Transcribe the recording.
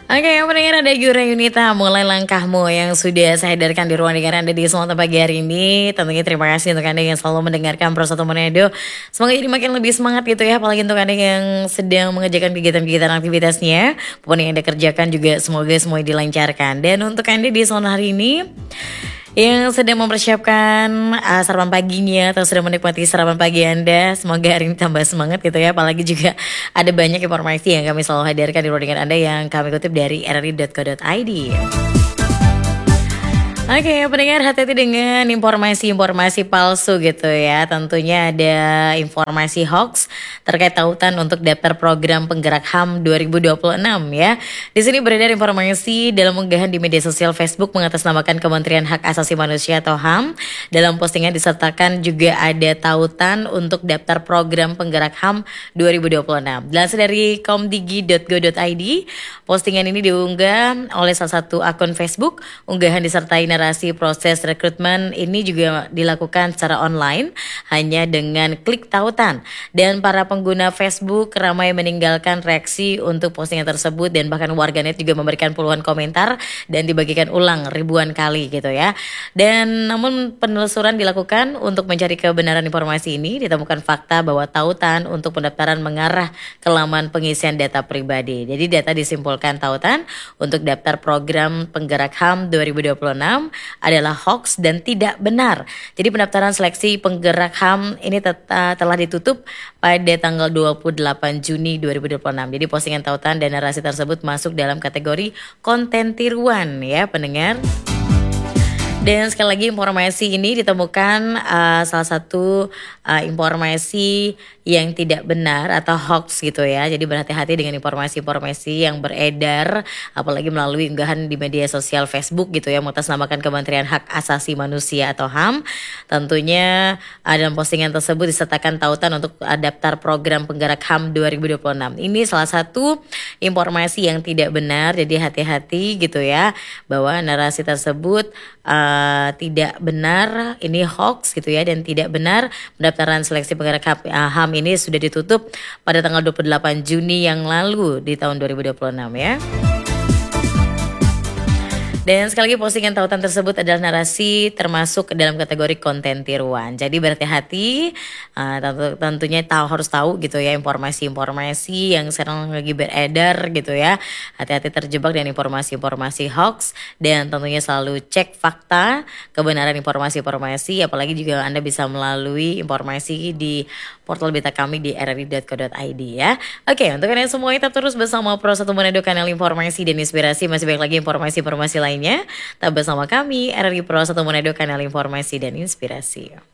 Oke, pendengar ada Yura Yunita. Mulai langkahmu yang sudah saya hadirkan di ruang dengar Anda di Selatan pagi hari ini. Tentunya terima kasih untuk Anda yang selalu mendengarkan Pro 1 Manado. Semoga jadi makin lebih semangat gitu ya. Apalagi untuk Anda yang sedang mengerjakan kegiatan-kegiatan aktivitasnya. Apapun yang Anda kerjakan juga semoga semuanya dilancarkan. Dan untuk Anda di Selatan hari ini yang sedang mempersiapkan sarapan paginya atau sedang menikmati sarapan pagi Anda, semoga hari ini tambah semangat gitu ya. Apalagi juga ada banyak informasi yang kami selalu hadirkan di ruang dengar Anda yang kami kutip dari rri.co.id. Oke, pendengar hati-hati dengan informasi-informasi palsu gitu ya. Tentunya ada informasi hoax terkait tautan untuk daftar program penggerak HAM 2026 ya. Di sini beredar informasi dalam unggahan di media sosial Facebook mengatasnamakan Kementerian Hak Asasi Manusia atau HAM. Dalam postingan disertakan juga ada tautan untuk daftar program penggerak HAM 2026. Dilansir dari komdigi.go.id, postingan ini diunggah oleh salah satu akun Facebook. Unggahan disertai narasi proses rekrutmen ini juga dilakukan secara online hanya dengan klik tautan, dan para pengguna Facebook ramai meninggalkan reaksi untuk postingan tersebut, dan bahkan warganet juga memberikan puluhan komentar dan dibagikan ulang ribuan kali gitu ya. Dan namun penelusuran dilakukan untuk mencari kebenaran informasi ini, ditemukan fakta bahwa tautan untuk pendaftaran mengarah ke laman pengisian data pribadi. Jadi data disimpulkan tautan untuk daftar program penggerak HAM 2026 adalah hoax dan tidak benar. Jadi pendaftaran seleksi penggerak HAM ini telah ditutup pada tanggal 28 Juni 2026. Jadi postingan tautan dan narasi tersebut masuk dalam kategori konten tiruan ya pendengar. Dan sekali lagi informasi ini ditemukan salah satu informasi yang tidak benar atau hoax gitu ya. Jadi berhati-hati dengan informasi-informasi yang beredar apalagi melalui unggahan di media sosial Facebook gitu ya, mengatasnamakan Kementerian Hak Asasi Manusia atau HAM. Tentunya dalam postingan tersebut disertakan tautan untuk daftar program penggerak HAM 2026. Ini salah satu informasi yang tidak benar, jadi hati-hati gitu ya bahwa narasi tersebut tidak benar, ini hoax gitu ya, dan tidak benar. Pendaftaran seleksi penggerak HAM ini sudah ditutup pada tanggal 28 Juni yang lalu di tahun 2026 ya. Dan sekali lagi postingan tautan tersebut adalah narasi termasuk dalam kategori konten tiruan. Jadi berhati-hati, tentunya harus tahu gitu ya informasi-informasi yang sekarang lagi beredar gitu ya. Hati-hati terjebak dengan informasi-informasi hoax, dan tentunya selalu cek fakta kebenaran informasi-informasi. Apalagi juga Anda bisa melalui informasi di portal berita kami di rri.co.id ya. Oke, untuk kalian semua tetap terus bersama Pro 1 Manado, kanal informasi dan inspirasi. Masih banyak lagi informasi-informasi lainnya. Tetap bersama kami RRI Pro 1 Manado, kanal informasi dan inspirasi.